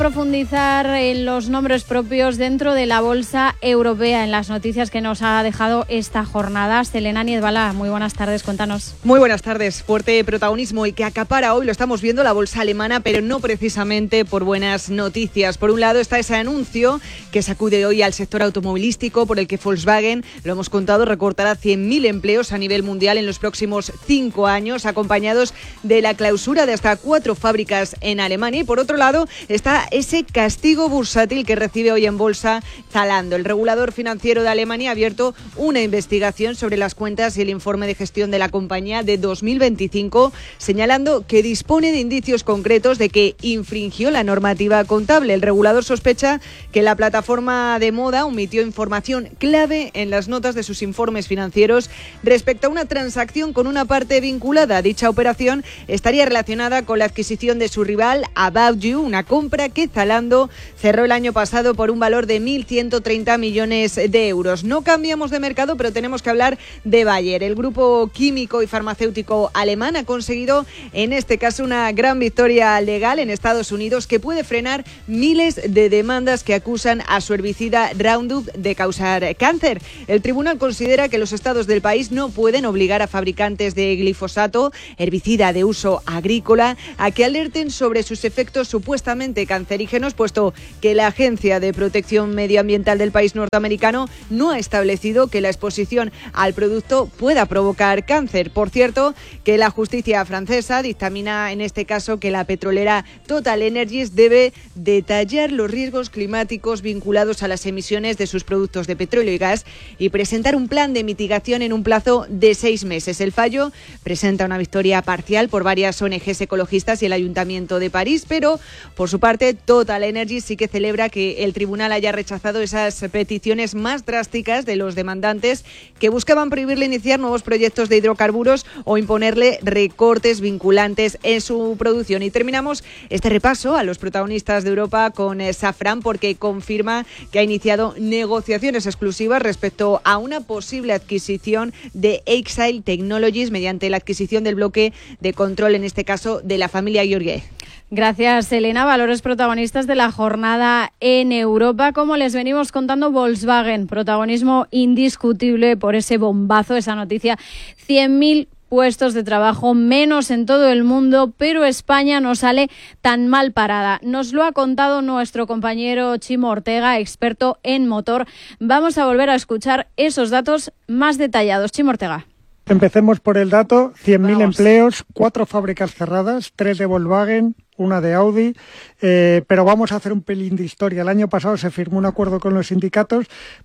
Profundizar en los nombres propios dentro de la bolsa europea, en las noticias que nos ha dejado esta jornada. Selena Niedbala, muy buenas tardes, cuéntanos. Muy buenas tardes. Fuerte protagonismo y que acapara hoy, lo estamos viendo, la bolsa alemana, pero no precisamente por buenas noticias. Por un lado está ese anuncio que sacude hoy al sector automovilístico, por el que Volkswagen, lo hemos contado, recortará 100.000 empleos a nivel mundial en los próximos 5 años, acompañados de la clausura de hasta 4 fábricas en Alemania. Y por otro lado está ese castigo bursátil que recibe hoy en bolsa Zalando. El regulador financiero de Alemania ha abierto una investigación sobre las cuentas y el informe de gestión de la compañía de 2025, señalando que dispone de indicios concretos de que infringió la normativa contable. El regulador sospecha que la plataforma de moda omitió información clave en las notas de sus informes financieros respecto a una transacción con una parte vinculada. Dicha operación estaría relacionada con la adquisición de su rival About You, una compra que Zalando cerró el año pasado por un valor de 1.130 millones de euros. No cambiamos de mercado, pero tenemos que hablar de Bayer. El grupo químico y farmacéutico alemán ha conseguido, en este caso, una gran victoria legal en Estados Unidos que puede frenar miles de demandas que acusan a su herbicida Roundup de causar cáncer. El tribunal considera que los estados del país no pueden obligar a fabricantes de glifosato, herbicida de uso agrícola, a que alerten sobre sus efectos supuestamente cancerígenos, puesto que la Agencia de Protección Medioambiental del país norteamericano no ha establecido que la exposición al producto pueda provocar cáncer. Por cierto, que la justicia francesa dictamina en este caso que la petrolera Total Energies debe detallar los riesgos climáticos vinculados a las emisiones de sus productos de petróleo y gas y presentar un plan de mitigación en un plazo de 6 meses. El fallo presenta una victoria parcial por varias ONGs ecologistas y el Ayuntamiento de París, pero por su parte Total Energies sí que celebra que el tribunal haya rechazado esas peticiones más drásticas de los demandantes que buscaban prohibirle iniciar nuevos proyectos de hidrocarburos o imponerle recortes vinculantes en su producción. Y terminamos este repaso a los protagonistas de Europa con Safran, porque confirma que ha iniciado negociaciones exclusivas respecto a una posible adquisición de Exile Technologies mediante la adquisición del bloque de control, en este caso de la familia Gheorghe. Gracias, Elena. Valores protagonistas de la jornada en Europa. Como les venimos contando, Volkswagen, protagonismo indiscutible por ese bombazo, esa noticia. 100.000 puestos de trabajo menos en todo el mundo, pero España no sale tan mal parada. Nos lo ha contado nuestro compañero Chimo Ortega, experto en motor. Vamos a volver a escuchar esos datos más detallados. Chimo Ortega. Empecemos por el dato, 100.000 empleos, 4 fábricas cerradas, 3 de Volkswagen, una de Audi, pero vamos a hacer un pelín de historia. El año pasado se firmó un acuerdo con los sindicatos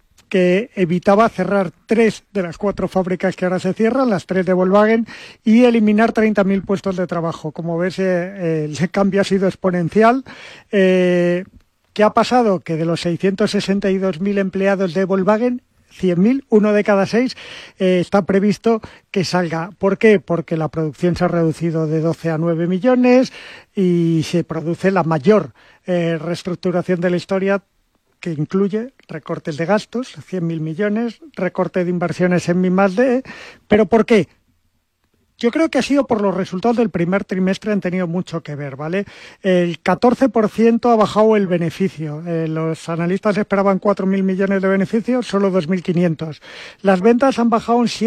que evitaba cerrar 3 de las 4 fábricas que ahora se cierran, las 3 de Volkswagen, y eliminar 30.000 puestos de trabajo. Como ves, el cambio ha sido exponencial. ¿Qué ha pasado? Que de los 662.000 empleados de Volkswagen, 100.000, 1 de cada 6, está previsto que salga. ¿Por qué? Porque la producción se ha reducido de 12 a 9 millones y se produce la mayor reestructuración de la historia, que incluye recortes de gastos, 100.000 millones, recorte de inversiones en I+D. ¿Pero por qué? Yo creo que ha sido por los resultados del primer trimestre, han tenido mucho que ver, ¿vale? El 14% ha bajado el beneficio. Los analistas esperaban 4.000 millones de beneficios, solo 2.500. Las ventas han bajado un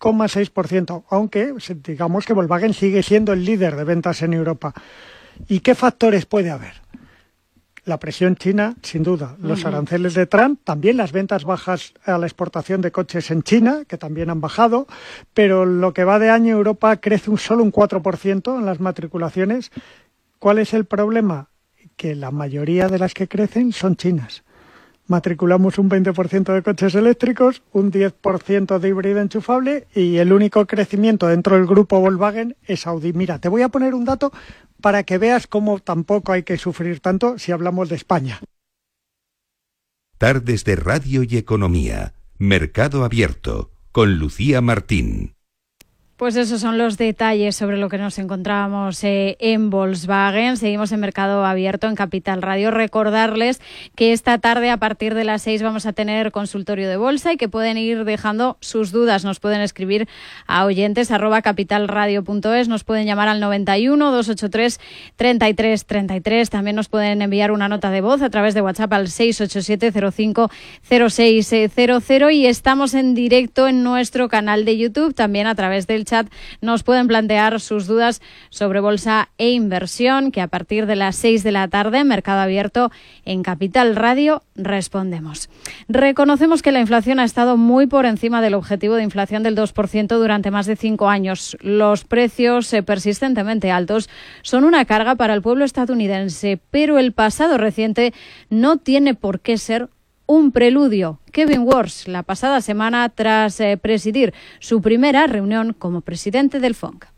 7,6%, aunque digamos que Volkswagen sigue siendo el líder de ventas en Europa. ¿Y qué factores puede haber? La presión china, sin duda. Los aranceles de Trump, también las ventas bajas a la exportación de coches en China, que también han bajado, pero lo que va de año Europa crece solo un 4% en las matriculaciones. ¿Cuál es el problema? Que la mayoría de las que crecen son chinas. Matriculamos un 20% de coches eléctricos, un 10% de híbrido enchufable y el único crecimiento dentro del grupo Volkswagen es Audi. Mira, te voy a poner un dato para que veas cómo tampoco hay que sufrir tanto si hablamos de España. Tardes de Radio y Economía. Mercado Abierto, con Lucía Martín. Pues esos son los detalles sobre lo que nos encontrábamos en Volkswagen. Seguimos en Mercado Abierto en Capital Radio. Recordarles que esta tarde a partir de las 6 vamos a tener consultorio de bolsa y que pueden ir dejando sus dudas. Nos pueden escribir a oyentes@capitalradio.es. Nos pueden llamar al 91 283 33 33. También nos pueden enviar una nota de voz a través de WhatsApp al 687 05 0600. Y estamos en directo en nuestro canal de YouTube, también a través del chat nos pueden plantear sus dudas sobre bolsa e inversión, que a partir de las 6 de la tarde en Mercado Abierto en Capital Radio respondemos. Reconocemos que la inflación ha estado muy por encima del objetivo de inflación del 2% durante más de 5 años. Los precios persistentemente altos son una carga para el pueblo estadounidense, pero el pasado reciente no tiene por qué ser un preludio. Kevin Warsh, la pasada semana, tras presidir su primera reunión como presidente del FONC.